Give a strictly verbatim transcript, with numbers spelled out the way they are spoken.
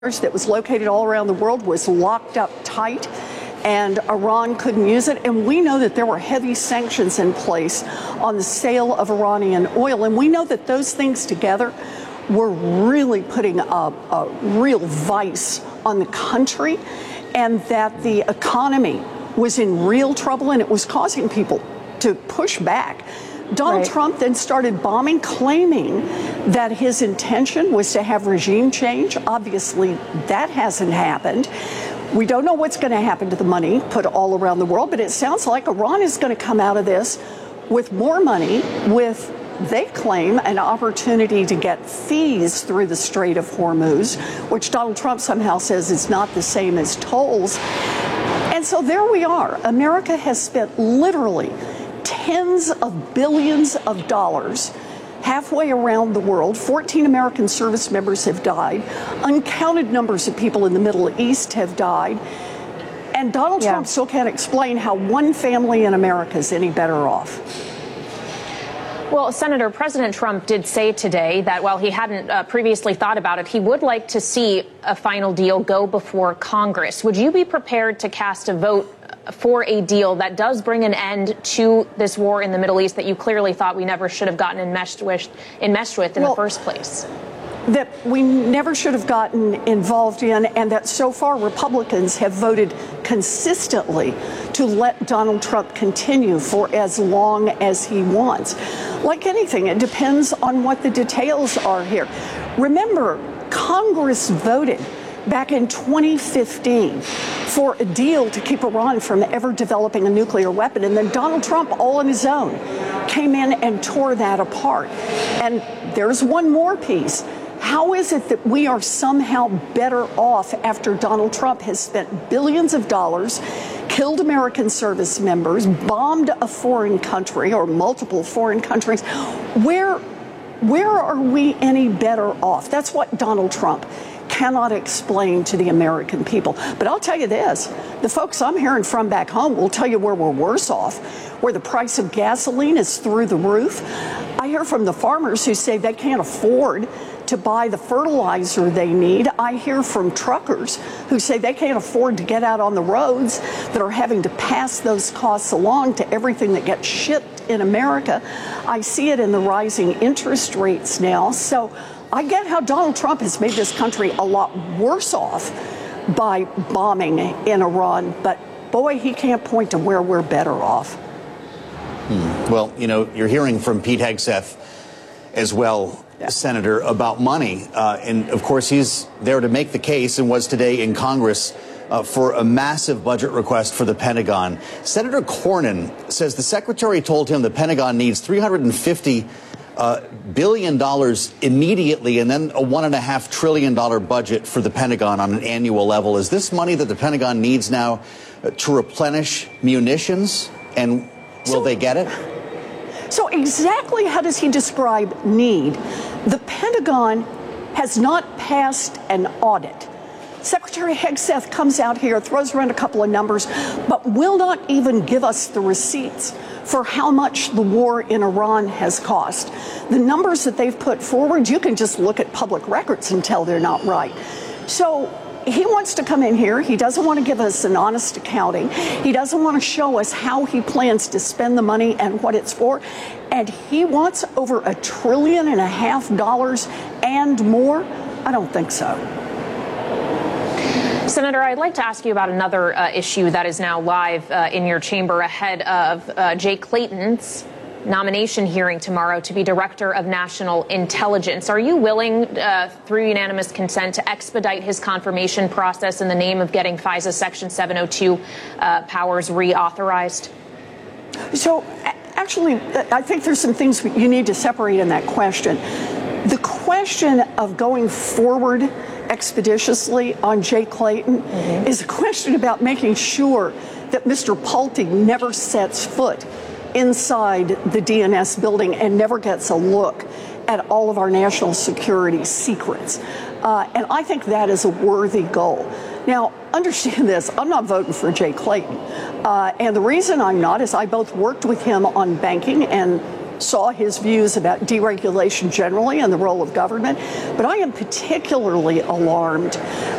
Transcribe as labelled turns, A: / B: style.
A: that was located all around the world was locked up tight, and Iran couldn't use it. And we know that there were heavy sanctions in place on the sale of Iranian oil. And we know that those things together were really putting a, a real vice on the country, and that the economy was in real trouble, and it was causing people to push back. Donald right. Trump then started bombing, claiming that his intention was to have regime change. Obviously, that hasn't happened. We don't know what's going to happen to the money put all around the world, but it sounds like Iran is going to come out of this with more money, with, they claim, an opportunity to get fees through the Strait of Hormuz, which Donald Trump somehow says is not the same as tolls. And so there we are. America has spent literally tens of billions of dollars halfway around the world. fourteen American service members have died. Uncounted numbers of people in the Middle East have died. And Donald yeah. Trump still can't explain how one family in America is any better off.
B: Well, Senator, President Trump did say today that while he hadn't uh, previously thought about it, he would like to see a final deal go before Congress. Would you be prepared to cast a vote for a deal that does bring an end to this war in the Middle East that you clearly thought we never should have gotten enmeshed with, enmeshed with in well, the first place?
A: That we never should have gotten involved in, and that so far Republicans have voted consistently to let Donald Trump continue for as long as he wants. Like anything, it depends on what the details are here. Remember, Congress voted back in twenty fifteen for a deal to keep Iran from ever developing a nuclear weapon. And then Donald Trump, all on his own, came in and tore that apart. And there's one more piece. How is it that we are somehow better off after Donald Trump has spent billions of dollars, killed American service members, bombed a foreign country or multiple foreign countries? Where, where are we any better off? That's what Donald Trump cannot explain to the American people. But I'll tell you this, the folks I'm hearing from back home will tell you where we're worse off, where the price of gasoline is through the roof. I hear from the farmers who say they can't afford to buy the fertilizer they need. I hear from truckers who say they can't afford to get out on the roads, that are having to pass those costs along to everything that gets shipped in America. I see it in the rising interest rates now. So I get how Donald Trump has made this country a lot worse off by bombing in Iran, but boy, he can't point to where we're better off.
C: Hmm. Well, you know, you're hearing from Pete Hegseth as well, yeah. Senator, about money. Uh, and of course, he's there to make the case and was today in Congress uh, for a massive budget request for the Pentagon. Senator Cornyn says the secretary told him the Pentagon needs three hundred fifty Uh, billion dollars immediately, and then a one and a half trillion dollar budget for the Pentagon on an annual level. Is this money that the Pentagon needs now uh, to replenish munitions, and will so, they get it?
A: So exactly how does he describe need? The Pentagon has not passed an audit. Secretary Hegseth comes out here, throws around a couple of numbers, but will not even give us the receipts for how much the war in Iran has cost. The numbers that they've put forward, you can just look at public records and tell they're not right. So he wants to come in here. He doesn't want to give us an honest accounting. He doesn't want to show us how he plans to spend the money and what it's for. And he wants over a trillion and a half dollars and more? I don't think so.
B: Senator, I'd like to ask you about another uh, issue that is now live uh, in your chamber ahead of uh, Jay Clayton's nomination hearing tomorrow to be Director of National Intelligence. Are you willing, uh, through unanimous consent, to expedite his confirmation process in the name of getting FISA Section seven oh two uh, powers reauthorized?
A: So, actually, I think there's some things you need to separate in that question. The question of going forward expeditiously on Jay Clayton mm-hmm. is a question about making sure that Mister Pulte never sets foot inside the D N S building and never gets a look at all of our national security secrets. Uh, and I think that is a worthy goal. Now, understand this, I'm not voting for Jay Clayton. Uh, and the reason I'm not is I both worked with him on banking and saw his views about deregulation generally and the role of government. But I am particularly alarmed